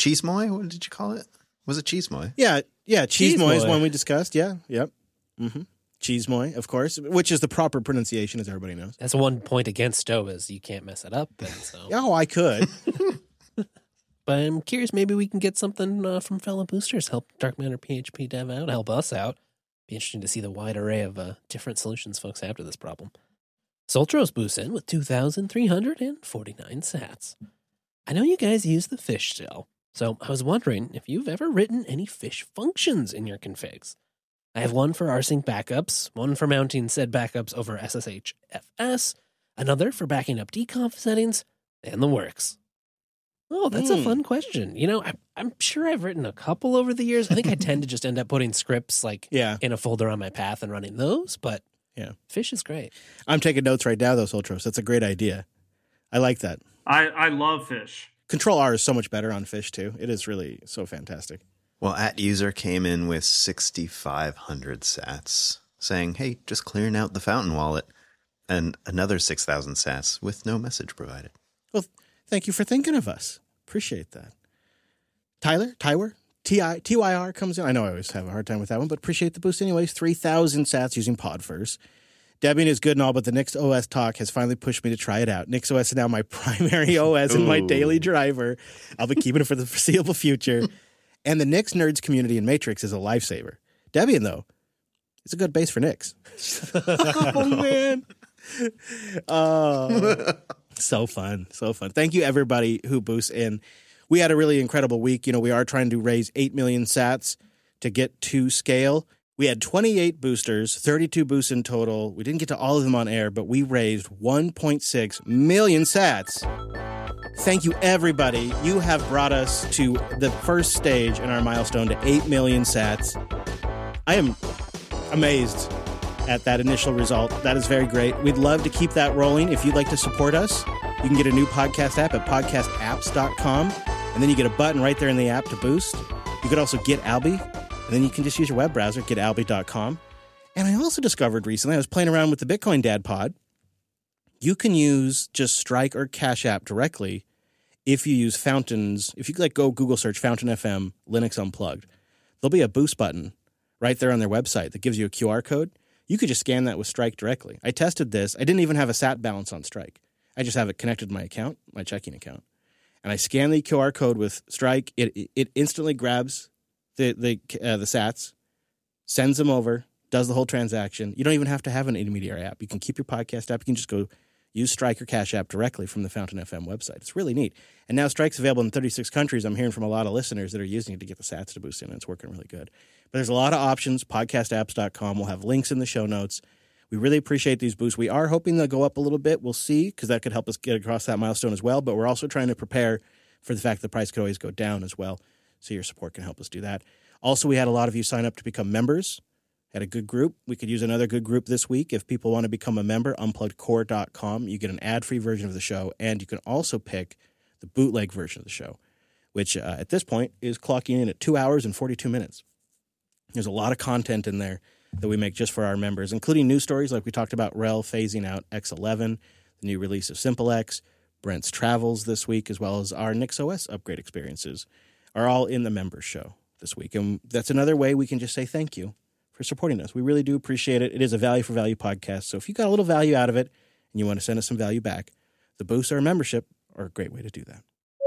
Cheese Moy? What did you call it? Was it Cheese Moy? Yeah. Cheese Moy is Moy. one we discussed. Yeah. Yep. Mm-hmm. Cheese Moy, of course, which is the proper pronunciation, as everybody knows. That's one point against Stowe is you can't mess it up. And so. Oh, I could. But I'm curious, maybe we can get something from fellow boosters, help Dark Matter PHP dev out, help us out. Be interesting to see the wide array of different solutions folks have to this problem. Soltros boosts in with 2,349 sats. I know you guys use the fish still, so I was wondering if you've ever written any fish functions in your configs. I have one for rsync backups, one for mounting said backups over SSHFS, another for backing up deconf settings, and the works. Oh, that's a fun question. You know, I'm sure I've written a couple over the years. I think I tend to just end up putting scripts like in a folder on my path and running those, but fish is great. I'm taking notes right now, though, Soltros. That's a great idea. I like that. I love fish. Control R is so much better on fish, too. It is really so fantastic. Well, @user came in with 6,500 sats, saying, hey, just clearing out the Fountain wallet, and another 6,000 sats with no message provided. Well, thank you for thinking of us. Appreciate that. Tywer, TYR comes in. I know I always have a hard time with that one, but appreciate the boost anyways. 3,000 sats using Podverse. Debian is good and all, but the Nix OS talk has finally pushed me to try it out. Nix OS is now my primary OS and my daily driver. I'll be keeping it for the foreseeable future. And the Nix Nerds community in Matrix is a lifesaver. Debian, though, it's a good base for Nix. Oh, man. So fun. Thank you, everybody who boosts in. We had a really incredible week. You know, we are trying to raise 8 million sats to get to scale. We had 28 boosters, 32 boosts in total. We didn't get to all of them on air, but we raised 1.6 million sats. Thank you, everybody. You have brought us to the first stage in our milestone to 8 million sats. I am amazed at that initial result. That is very great. We'd love to keep that rolling. If you'd like to support us, you can get a new podcast app at podcastapps.com, and then you get a button right there in the app to boost. You could also get Alby, and then you can just use your web browser, getalby.com. And I also discovered recently, I was playing around with the Bitcoin Dad Pod. You can use just Strike or Cash App directly if you use Fountains. If you like go Google search Fountain FM Linux Unplugged, there'll be a boost button right there on their website that gives you a QR code. You could just scan that with Strike directly. I tested this. I didn't even have a sat balance on Strike. I just have it connected to my account, my checking account. And I scan the QR code with Strike. It instantly grabs the sats, sends them over, does the whole transaction. You don't even have to have an intermediary app. You can keep your podcast app. You can just go use Strike or Cash App directly from the Fountain FM website. It's really neat. And now Strike's available in 36 countries. I'm hearing from a lot of listeners that are using it to get the sats to boost in, and it's working really good. But there's a lot of options. Podcastapps.com. We'll have links in the show notes. We really appreciate these boosts. We are hoping they'll go up a little bit. We'll see, because that could help us get across that milestone as well. But we're also trying to prepare for the fact that the price could always go down as well. So your support can help us do that. Also, we had a lot of you sign up to become members. Had a good group. We could use another good group this week. If people want to become a member, unpluggedcore.com. You get an ad-free version of the show, and you can also pick the bootleg version of the show, which at this point is clocking in at 2 hours and 42 minutes. There's a lot of content in there that we make just for our members, including news stories like we talked about RHEL phasing out X11, the new release of SimpleX, Brent's travels this week, as well as our NixOS upgrade experiences are all in the members show this week. And that's another way we can just say thank you for supporting us. We really do appreciate it. It is a value for value podcast. So if you got a little value out of it and you want to send us some value back, the boost or a membership are a great way to do that.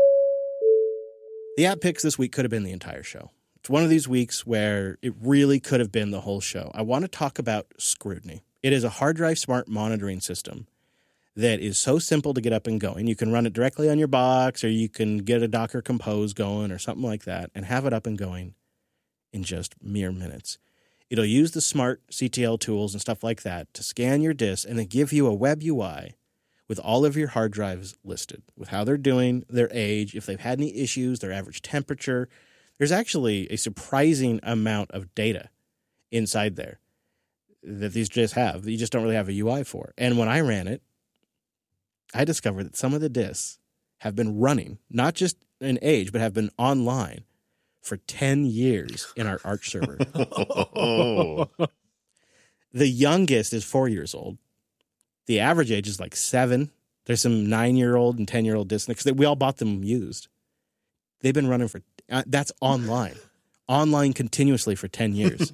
The app picks this week could have been the entire show. It's one of these weeks where it really could have been the whole show. I want to talk about Scrutiny. It is a hard drive smart monitoring system that is so simple to get up and going. You can run it directly on your box, or you can get a Docker Compose going or something like that and have it up and going in just mere minutes. It'll use the smart CTL tools and stuff like that to scan your disk and then give you a web UI with all of your hard drives listed, with how they're doing, their age, if they've had any issues, their average temperature. There's actually a surprising amount of data inside there that these disks have that you just don't really have a UI for. And when I ran it, I discovered that some of the disks have been running, not just in age, but have been online for 10 years in our Arch server. The youngest is 4 years old. The average age is like 7. There's some 9-year-old and 10-year-old disks, because we all bought them used. They've been running for, that's online continuously for 10 years.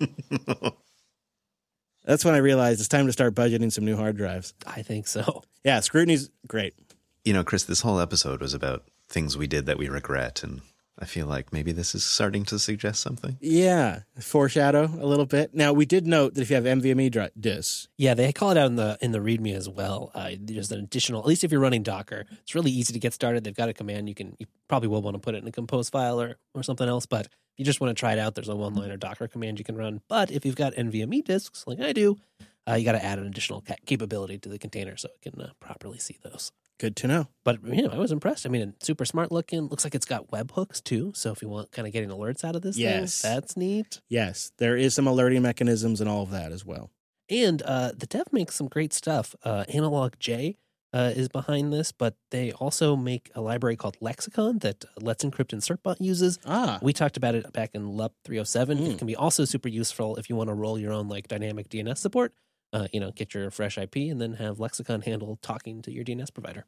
That's when I realized it's time to start budgeting some new hard drives. I think so. Yeah, scrutiny's great. You know, Chris, this whole episode was about things we did that we regret, and I feel like maybe this is starting to suggest something. Yeah, foreshadow a little bit. Now, we did note that if you have NVMe disks, Yeah, they call it out in the README as well. There's an additional, at least if you're running Docker, it's really easy to get started. They've got a command. You probably will want to put it in a compose file or something else, but if you just want to try it out, there's a one-liner Docker command you can run. But if you've got NVMe disks, like I do, you got to add an additional capability to the container so it can properly see those. good to know. But, I was impressed. I mean, super smart looking. Looks like it's got webhooks, too. So if you want kind of getting alerts out of this thing, that's neat. Yes, there is some alerting mechanisms and all of that as well. And the dev makes some great stuff. Analog J is behind this, but they also make a library called Lexicon that Let's Encrypt and Certbot uses. We talked about it back in LUP 307. It can be also super useful if you want to roll your own like dynamic DNS support. Get your fresh IP and then have Lexicon handle talking to your DNS provider.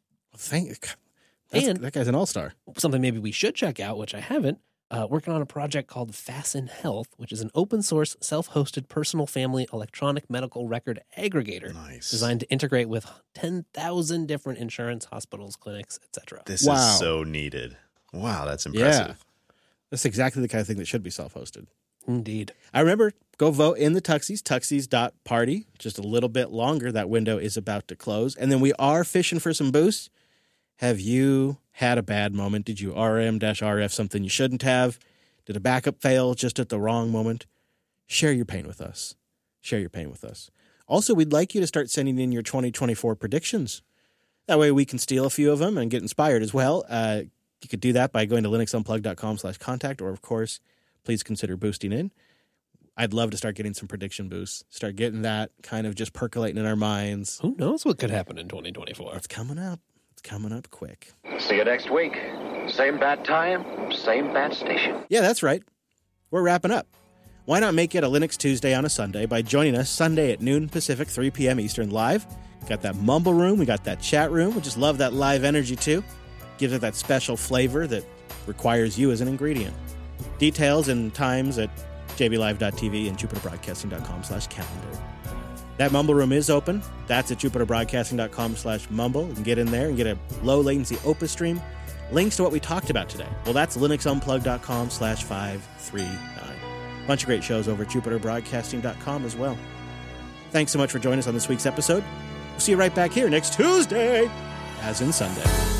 That guy's an all-star. Something maybe we should check out, which I haven't, working on a project called Fasten Health, which is an open source, self-hosted personal family electronic medical record aggregator. Nice. Designed to integrate with 10,000 different insurance, hospitals, clinics, etc. This is so needed. Wow, that's impressive. Yeah. That's exactly the kind of thing that should be self-hosted. Indeed. I remember, go vote in the Tuxies, tuxies.party. Just a little bit longer. That window is about to close. And then we are fishing for some boosts. Have you had a bad moment? Did you RM-RF something you shouldn't have? Did a backup fail just at the wrong moment? Share your pain with us. Share your pain with us. Also, we'd like you to start sending in your 2024 predictions. That way we can steal a few of them and get inspired as well. You could do that by going to linuxunplugged.com/contact, or, of course, please consider boosting in. I'd love to start getting some prediction boosts, start getting that kind of just percolating in our minds. Who knows what could happen in 2024? It's coming up. It's coming up quick. See you next week. Same bad time, same bad station. Yeah, that's right. We're wrapping up. Why not make it a Linux Tuesday on a Sunday by joining us Sunday at noon Pacific, 3 p.m. Eastern live. Got that mumble room. We got that chat room. We just love that live energy, too. Gives it that special flavor that requires you as an ingredient. Details and times at jblive.tv and jupiterbroadcasting.com/calendar. That mumble room is open. That's at jupiterbroadcasting.com/mumble. You can get in there and get a low latency Opus stream. Links to what we talked about today. Well, that's linuxunplugged.com/539. Bunch of great shows over at jupiterbroadcasting.com as well. Thanks so much for joining us on this week's episode. We'll see you right back here next Tuesday, as in Sunday.